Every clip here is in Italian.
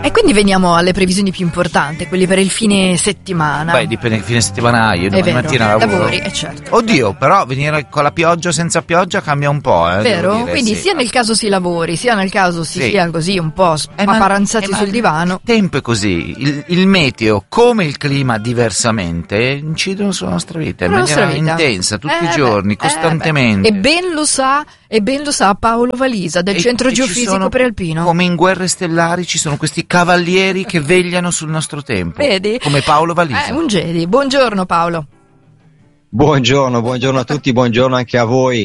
E quindi veniamo alle previsioni più importanti, quelli per il fine settimana. Beh, dipende, il fine settimana io domani mattina lavori, certo. Oddio, però venire con la pioggia o senza pioggia cambia un po', Vero? dire, Quindi sì. sia nel caso si lavori, sia nel caso si sia così un po' spaparanzati sul divano. Il tempo è così, il meteo come il clima diversamente incidono sulla nostra vita in maniera intensa, tutti i giorni, costantemente. E ben lo sa Paolo Valisa del Centro Geofisico Prealpino. Come in Guerre Stellari ci sono questi cavalieri che vegliano sul nostro tempo. Vedi? Come Paolo Valisa. Un Jedi. Buongiorno Paolo. Buongiorno a tutti, buongiorno anche a voi.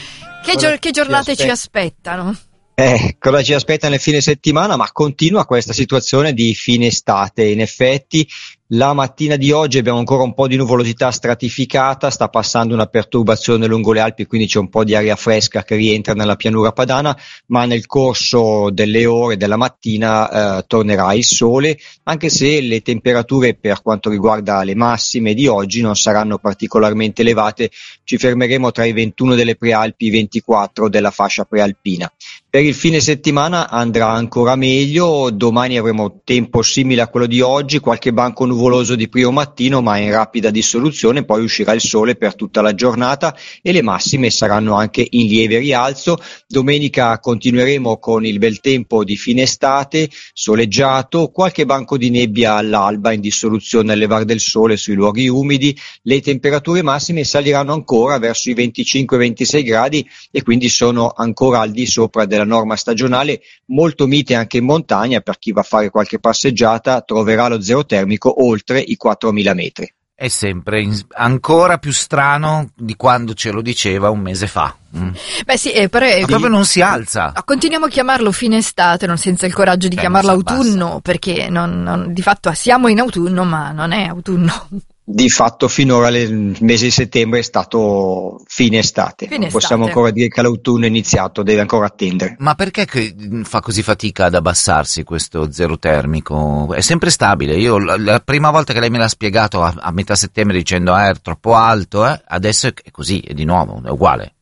Che giornate ci aspettano? Cosa ci aspetta nel fine settimana? Ma continua questa situazione di fine estate. In effetti la mattina di oggi abbiamo ancora un po' di nuvolosità stratificata, sta passando una perturbazione lungo le Alpi, quindi c'è un po' di aria fresca che rientra nella pianura padana, ma nel corso delle ore della mattina tornerà il sole, anche se le temperature per quanto riguarda le massime di oggi non saranno particolarmente elevate, ci fermeremo tra i 21 delle prealpi e i 24 della fascia prealpina. Per il fine settimana andrà ancora meglio, domani avremo tempo simile a quello di oggi, qualche banco nuvoloso di primo mattino ma in rapida dissoluzione, poi uscirà il sole per tutta la giornata e le massime saranno anche in lieve rialzo. Domenica continueremo con il bel tempo di fine estate, soleggiato, qualche banco di nebbia all'alba in dissoluzione al levar del sole sui luoghi umidi, le temperature massime saliranno ancora verso i 25-26 gradi e quindi sono ancora al di sopra della norma stagionale, molto mite anche in montagna. Per chi va a fare qualche passeggiata troverà lo zero termico oltre i 4.000 metri. È sempre ancora più strano di quando ce lo diceva un mese fa. Beh sì, però proprio non si alza. Continuiamo a chiamarlo fine estate, non senza il coraggio di chiamarlo autunno, perché di fatto siamo in autunno, ma non è autunno. Di fatto finora il mese di settembre è stato fine estate. Non possiamo ancora dire che l'autunno è iniziato, deve ancora attendere. Ma perché fa così fatica ad abbassarsi questo zero termico? È sempre stabile. Io la prima volta che lei me l'ha spiegato a metà settembre dicendo è troppo alto, adesso è così, è di nuovo, è uguale.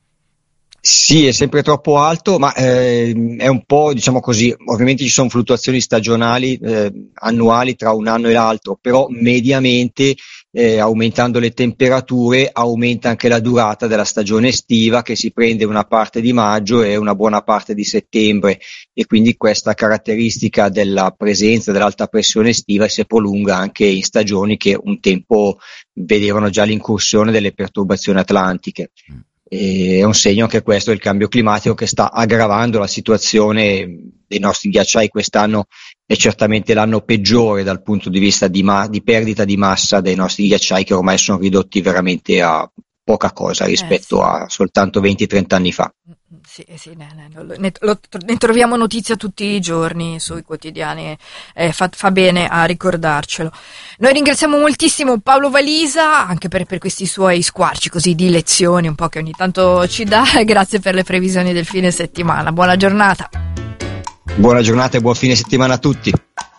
Sì, è sempre troppo alto, ma è un po', diciamo così, ovviamente ci sono fluttuazioni stagionali annuali tra un anno e l'altro, però mediamente aumentando le temperature aumenta anche la durata della stagione estiva, che si prende una parte di maggio e una buona parte di settembre, e quindi questa caratteristica della presenza dell'alta pressione estiva si prolunga anche in stagioni che un tempo vedevano già l'incursione delle perturbazioni atlantiche. È un segno anche questo del cambio climatico che sta aggravando la situazione dei nostri ghiacciai. Quest'anno è certamente l'anno peggiore dal punto di vista di perdita di massa dei nostri ghiacciai, che ormai sono ridotti veramente a poca cosa rispetto a soltanto 20-30 anni fa. Sì, ne troviamo notizia tutti i giorni sui quotidiani, fa bene a ricordarcelo. Noi ringraziamo moltissimo Paolo Valisa anche per questi suoi squarci così di lezioni un po' che ogni tanto ci dà, e grazie per le previsioni del fine settimana. Buona giornata. Buona giornata e buon fine settimana a tutti.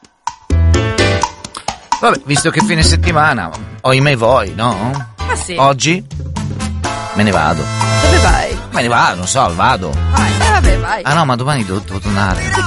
Vabbè, visto che fine settimana, oimè voi, no? Ah sì. Oggi me ne vado. Dove vai? Me ne vado, non so, vado. Vai. Ah no, ma domani devo tornare.